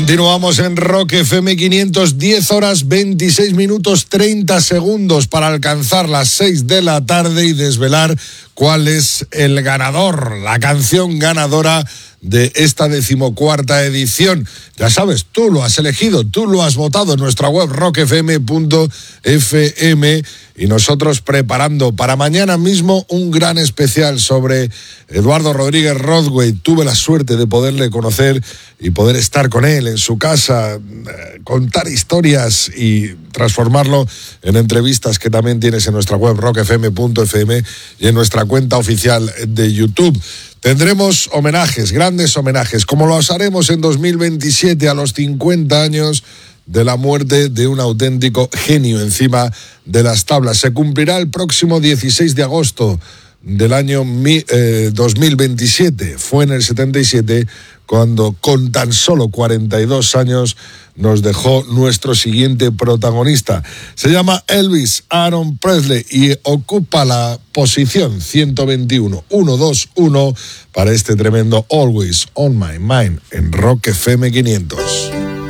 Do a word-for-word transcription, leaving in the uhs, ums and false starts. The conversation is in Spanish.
Continuamos en Rock F M quinientos, diez horas veintiséis minutos treinta segundos para alcanzar las seis de la tarde y desvelar cuál es el ganador, la canción ganadora de esta decimocuarta edición. Ya sabes, tú lo has elegido, tú lo has votado en nuestra web rock f m punto f m y nosotros preparando para mañana mismo un gran especial sobre Eduardo Rodríguez Rodway. Tuve la suerte de poderle conocer y poder estar con él en su casa, contar historias y transformarlo en entrevistas que también tienes en nuestra web rock f m punto f m y en nuestra cuenta oficial de YouTube. Tendremos homenajes, grandes homenajes, como los haremos en dos mil veintisiete a los cincuenta años de la muerte de un auténtico genio encima de las tablas. Se cumplirá el próximo dieciséis de agosto del año dos mil veintisiete. Fue en el setenta y siete cuando con tan solo cuarenta y dos años nos dejó nuestro siguiente protagonista. Se llama Elvis Aaron Presley y ocupa la posición ciento veintiuno, ciento veintiuno para este tremendo Always on My Mind en Rock F M quinientos.